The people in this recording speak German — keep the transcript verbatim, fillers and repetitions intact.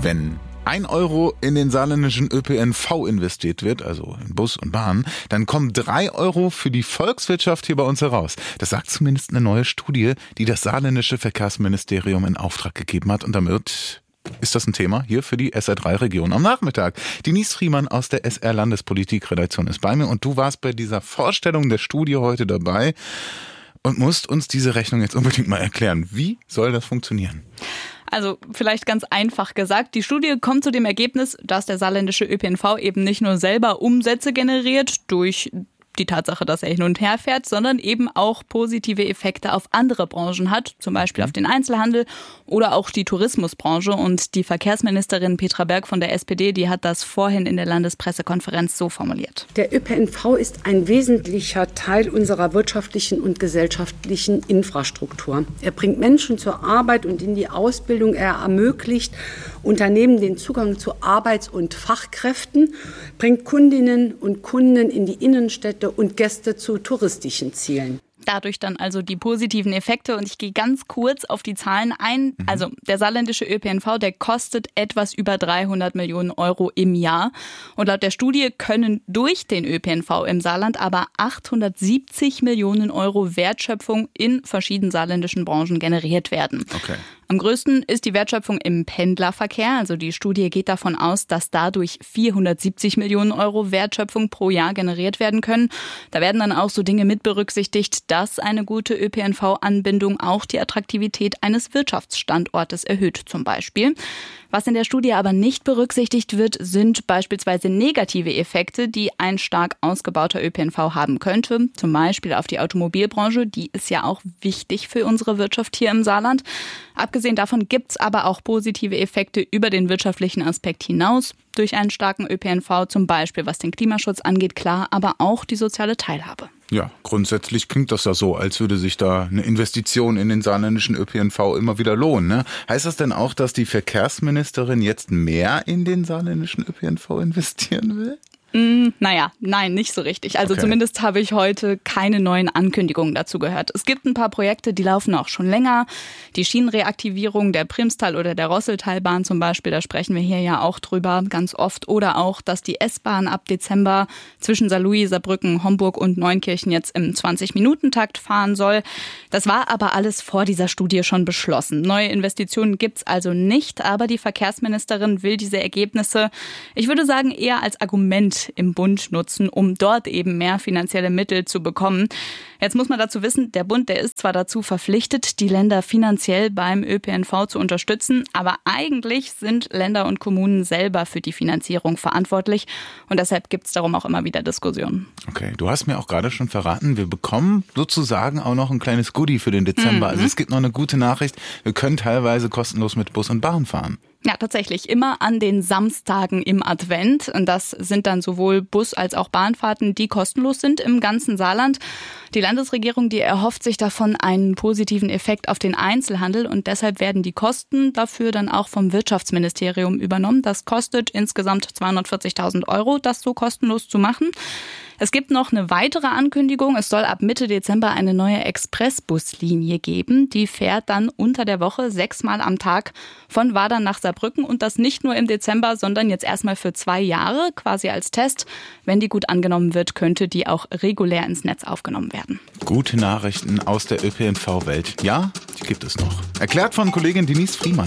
Wenn ein Euro in den saarländischen Ö P N V investiert wird, also in Bus und Bahn, dann kommen drei Euro für die Volkswirtschaft hier bei uns heraus. Das sagt zumindest eine neue Studie, die das saarländische Verkehrsministerium in Auftrag gegeben hat. Und damit ist das ein Thema hier für die S R drei Region am Nachmittag. Denise Friemann aus der S R Landespolitik-Redaktion ist bei mir und du warst bei dieser Vorstellung der Studie heute dabei und musst uns diese Rechnung jetzt unbedingt mal erklären. Wie soll das funktionieren? Also vielleicht ganz einfach gesagt, die Studie kommt zu dem Ergebnis, dass der saarländische Ö P N V eben nicht nur selber Umsätze generiert durch die Tatsache, dass er hin und her fährt, sondern eben auch positive Effekte auf andere Branchen hat, zum Beispiel auf den Einzelhandel oder auch die Tourismusbranche. Und die Verkehrsministerin Petra Berg von der S P D, die hat das vorhin in der Landespressekonferenz so formuliert. Der Ö P N V ist ein wesentlicher Teil unserer wirtschaftlichen und gesellschaftlichen Infrastruktur. Er bringt Menschen zur Arbeit und in die Ausbildung. Er ermöglicht Unternehmen den Zugang zu Arbeits- und Fachkräften, bringt Kundinnen und Kunden in die Innenstädte und Gäste zu touristischen Zielen. Dadurch dann also die positiven Effekte und ich gehe ganz kurz auf die Zahlen ein. Mhm. Also der saarländische Ö P N V, der kostet etwas über dreihundert Millionen Euro im Jahr. Und laut der Studie können durch den Ö P N V im Saarland aber achthundertsiebzig Millionen Euro Wertschöpfung in verschiedenen saarländischen Branchen generiert werden. Okay. Am größten ist die Wertschöpfung im Pendlerverkehr. Also die Studie geht davon aus, dass dadurch vierhundertsiebzig Millionen Euro Wertschöpfung pro Jahr generiert werden können. Da werden dann auch so Dinge mit berücksichtigt, dass eine gute Ö P N V-Anbindung auch die Attraktivität eines Wirtschaftsstandortes erhöht zum Beispiel. Was in der Studie aber nicht berücksichtigt wird, sind beispielsweise negative Effekte, die ein stark ausgebauter Ö P N V haben könnte. Zum Beispiel auf die Automobilbranche, die ist ja auch wichtig für unsere Wirtschaft hier im Saarland. Abgesehen davon gibt's aber auch positive Effekte über den wirtschaftlichen Aspekt hinaus. Durch einen starken Ö P N V zum Beispiel, was den Klimaschutz angeht, klar, aber auch die soziale Teilhabe. Ja, grundsätzlich klingt das ja so, als würde sich da eine Investition in den saarländischen Ö P N V immer wieder lohnen. Ne? Heißt das denn auch, dass die Verkehrsministerin jetzt mehr in den saarländischen Ö P N V investieren will? Mm, naja, nein, nicht so richtig. Also okay. Zumindest habe ich heute keine neuen Ankündigungen dazu gehört. Es gibt ein paar Projekte, die laufen auch schon länger. Die Schienenreaktivierung der Primstal- oder der Rosseltalbahn zum Beispiel, da sprechen wir hier ja auch drüber ganz oft. Oder auch, dass die S-Bahn ab Dezember zwischen Saarlouis, Saarbrücken, Homburg und Neunkirchen jetzt im zwanzig-Minuten-Takt fahren soll. Das war aber alles vor dieser Studie schon beschlossen. Neue Investitionen gibt's also nicht, aber die Verkehrsministerin will diese Ergebnisse, ich würde sagen, eher als Argument im Bund nutzen, um dort eben mehr finanzielle Mittel zu bekommen. Jetzt muss man dazu wissen, der Bund, der ist zwar dazu verpflichtet, die Länder finanziell beim Ö P N V zu unterstützen, aber eigentlich sind Länder und Kommunen selber für die Finanzierung verantwortlich und deshalb gibt es darum auch immer wieder Diskussionen. Okay, du hast mir auch gerade schon verraten, wir bekommen sozusagen auch noch ein kleines Goodie für den Dezember. Mhm. Also es gibt noch eine gute Nachricht, wir können teilweise kostenlos mit Bus und Bahn fahren. Ja, tatsächlich. Immer an den Samstagen im Advent. Und das sind dann sowohl Bus- als auch Bahnfahrten, die kostenlos sind im ganzen Saarland. Die Landesregierung, die erhofft sich davon einen positiven Effekt auf den Einzelhandel. Und deshalb werden die Kosten dafür dann auch vom Wirtschaftsministerium übernommen. Das kostet insgesamt zweihundertvierzigtausend Euro, das so kostenlos zu machen. Es gibt noch eine weitere Ankündigung. Es soll ab Mitte Dezember eine neue Expressbuslinie geben. Die fährt dann unter der Woche sechsmal am Tag von Wadern nach Saarbrücken. Und das nicht nur im Dezember, sondern jetzt erstmal für zwei Jahre, quasi als Test. Wenn die gut angenommen wird, könnte die auch regulär ins Netz aufgenommen werden. Gute Nachrichten aus der Ö P N V-Welt. Ja, die gibt es noch. Erklärt von Kollegin Denise Friemann.